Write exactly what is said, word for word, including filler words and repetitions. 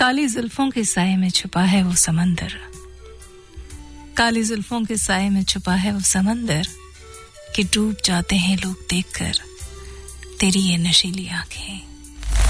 काली जुल्फों के साए में छुपा है वो समंदर, काली जुल्फों के साए में छुपा है वो समंदर कि डूब जाते हैं लोग देखकर तेरी ये नशीली आंखें।